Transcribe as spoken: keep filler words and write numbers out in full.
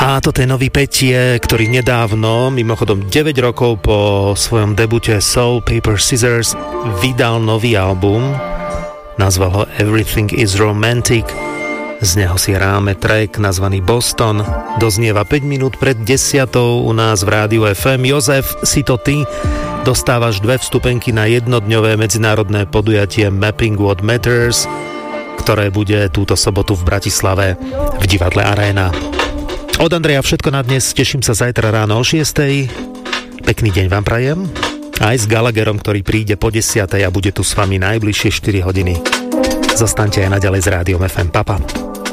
A toto je nový Petie, ktorý nedávno, mimochodom deväť rokov po svojom debute Soul Paper Scissors, vydal nový album. Nazval ho Everything is Romantic. Z neho si hráme track nazvaný Boston. Doznieva päť minút pred desiatou u nás v rádiu ef em. Jozef, si to ty? Dostávaš dve vstupenky na jednodňové medzinárodné podujatie Mapping What Matters, ktoré bude túto sobotu v Bratislave v divadle Arena. Od Andreja všetko na dnes, teším sa zajtra ráno o šiestej. Pekný deň vám prajem. Aj s Gallagherom, ktorý príde po desiatej a bude tu s vami najbližšie štyri hodiny. Zostaňte aj naďalej s rádiom ef em. Papa.